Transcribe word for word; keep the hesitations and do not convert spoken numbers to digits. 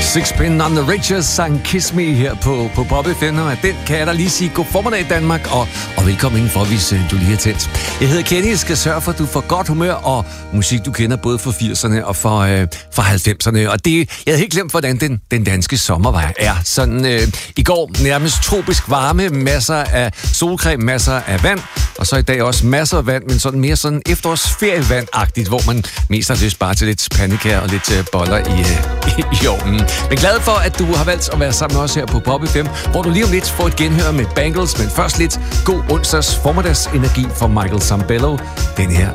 Sixpence on the Riches sang Kiss Me her på, på Bobby Fender, og den kan jeg da lige sige god formiddag Danmark, og, og velkommen indenfor, hvis uh, du lige er tændt. Jeg hedder Kenny, jeg skal sørge for, at du får godt humør og musik, du kender både fra firserne og fra, uh, fra halvfemserne, og det, jeg havde helt glemt, hvordan den, den danske sommervej er. Sådan uh, i går nærmest tropisk varme, masser af solcreme, masser af vand, og så i dag også masser af vand, men sådan mere sådan efterårsferievand-agtigt, hvor man mest har lyst bare til lidt pandekager og lidt uh, boller i, uh, i, i ovnen. Men glad for, at du har valgt at være sammen med os her på Bobby fem, hvor du lige om lidt får et genhør med Bangles, men først lidt god onsdags formiddagsenergi fra Michael Sambello. Den her